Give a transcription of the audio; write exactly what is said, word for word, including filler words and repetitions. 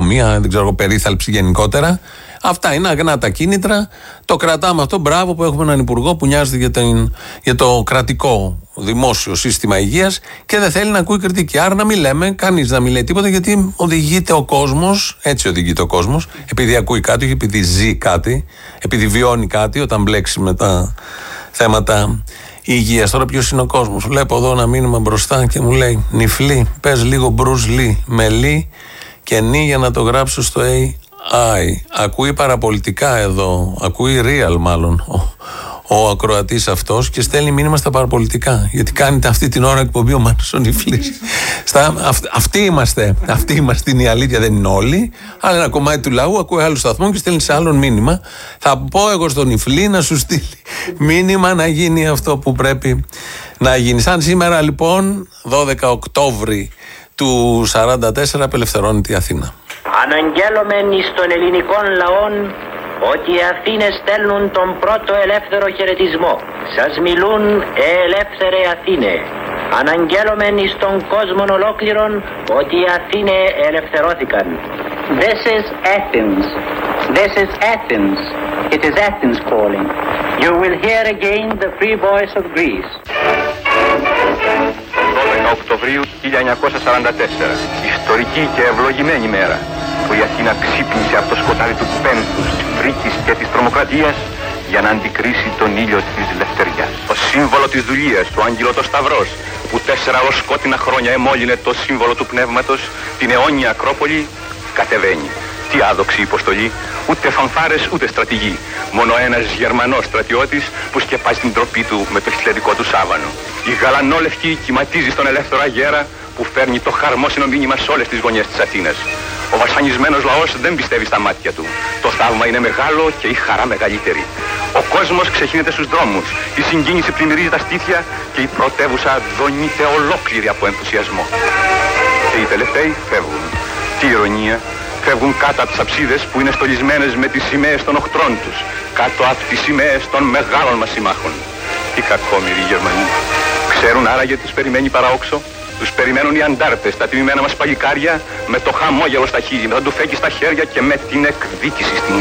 νοσοκομεία, δεν ξέρω, περίθαλψη γενικότερα. Αυτά είναι αγνά τα κίνητρα. Το κρατάμε αυτό. Μπράβο που έχουμε έναν υπουργό που νοιάζεται για, την, για το κρατικό δημόσιο σύστημα υγείας και δεν θέλει να ακούει κριτική. Άρα να μην λέμε, κανείς να μην λέει τίποτα, γιατί οδηγείται ο κόσμος, έτσι οδηγείται ο κόσμος, επειδή ακούει κάτι, όχι επειδή ζει κάτι, επειδή βιώνει κάτι, όταν μπλέξει με τα θέματα υγείας. Τώρα ποιος είναι ο κόσμος? Βλέπω εδώ ένα μήνυμα μπροστά και μου λέει: Νιφλή, πες λίγο Bruce Lee με Lee και νι για να το γράψω στο έι άι. Ακούει παραπολιτικά εδώ, ακούει real μάλλον ο, ο ακροατής αυτός και στέλνει μήνυμα στα παραπολιτικά. Γιατί κάνετε αυτή την ώρα εκπομπή ο Μάνος ο Νιφλής. Στα, αυ, αυτοί είμαστε, αυτοί είμαστε, είναι η αλήθεια, δεν είναι όλοι. Αλλά ένα κομμάτι του λαού ακούει άλλο σταθμό και στέλνει σε άλλον μήνυμα. Θα πω εγώ στον Νιφλή να σου στείλει μήνυμα να γίνει αυτό που πρέπει να γίνει. Σαν σήμερα λοιπόν, δώδεκα Οκτώβρη του σαράντα τέσσερα, απελευθερώνεται η Αθήνα. Αναγγέλωμεν εις των ελληνικών λαών ότι οι Αθήνες στέλνουν τον πρώτο ελεύθερο χαιρετισμό. Σας μιλούν ε ελεύθερε Αθήνε. Αναγγέλωμεν εις τον κόσμο ολόκληρον ότι οι Αθήνε ελευθερώθηκαν. This is Athens. This is Athens. It is Athens calling. You will hear again the free voice of Greece. δώδεκα Οκτωβρίου χίλια εννιακόσια σαράντα τέσσερα. Ιστορική και ευλογημένη μέρα που η Αθήνα ξύπνησε από το σκοτάδι του πένθους, της φρίκης και της τρομοκρατίας για να αντικρίσει τον ήλιο της λευτεριάς. Το σύμβολο της δουλείας, το άγγελο το Σταυρός, που τέσσερα ως σκότεινα χρόνια εμόλυνε το σύμβολο του πνεύματος, την αιώνια Ακρόπολη, κατεβαίνει. Τι άδοξη υποστολή, ούτε φανφάρες ούτε στρατηγοί. Μόνο ένας Γερμανός στρατιώτης που σκεπάζει την τροπή του με το χιτλερικό του σάβανο. Η γαλανόλευκη κυματίζει στον ελεύθερο αγέρα που φέρνει το χαρμόσυνο μήνυμα σε όλες τις γωνιές της Αθήνας. Ο βασανισμένος λαός δεν πιστεύει στα μάτια του. Το θαύμα είναι μεγάλο και η χαρά μεγαλύτερη. Ο κόσμος ξεχύνεται στους δρόμους, η συγκίνηση πλημμυρίζει τα στήθια και η πρωτεύουσα δονείται ολόκληρη από ενθουσιασμό. Και οι τελευταίοι φεύγουν. Τι ηρωνία! Φεύγουν κάτω από τις αψίδες που είναι στολισμένες με τις σημαίες των οχτρών τους, κάτω από τις σημαίες των μεγάλων μας συμμάχων. Οι κακόμοιροι Γερμανοί. Ξέρουν άραγε τους περιμένει παραόξο? Τους περιμένουν οι αντάρτες, τα τιμημένα μας παλικάρια, με το χαμόγελο στα χείλη, με τα ντουφέκι στα χέρια και με την εκδίκηση στην